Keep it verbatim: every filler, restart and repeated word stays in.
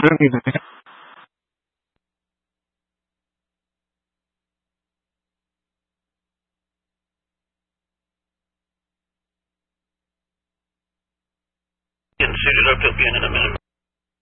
don't need that. Getting suited up, he'll be in in a minute.